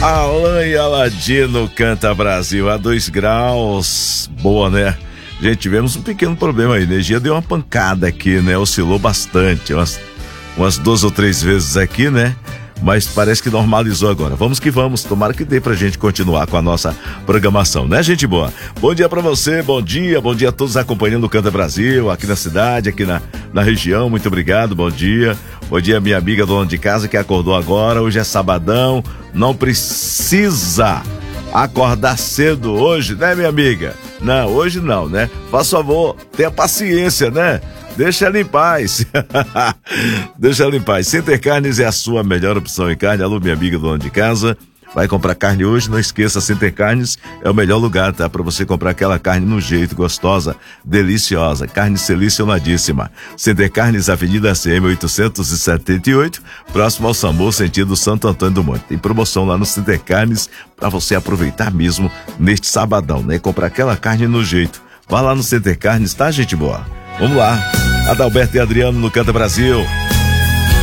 Alan e Aladino canta Brasil a 2 graus. Boa, né? Gente, tivemos um pequeno problema aí. A energia deu uma pancada aqui, né? Oscilou bastante. Umas 2 ou 3 vezes aqui, né? Mas parece que normalizou agora. Vamos que vamos. Tomara que dê pra gente continuar com a nossa programação, né, gente boa? Bom dia pra você, bom dia a todos acompanhando o Canta Brasil, aqui na cidade, aqui na região. Muito obrigado, bom dia. Bom dia, minha amiga dona de casa que acordou agora. Hoje é sabadão, não precisa acordar cedo hoje, né, minha amiga? Não, hoje não, né? Faz favor, tenha paciência, né? Deixa ela em paz. Deixa ela em paz. Center Carnes é a sua melhor opção em carne. Alô, minha amiga dona de casa. Vai comprar carne hoje? Não esqueça, Center Carnes é o melhor lugar, tá? Pra você comprar aquela carne no jeito, gostosa, deliciosa. Carne selecionadíssima. Center Carnes, Avenida ACM 878, próximo ao SAMU, sentido Santo Antônio do Monte. Tem promoção lá no Center Carnes pra você aproveitar mesmo neste sabadão, né? Comprar aquela carne no jeito. Vá lá no Center Carnes, tá, gente boa? Vamos lá. Adalberto e Adriano no Canta Brasil.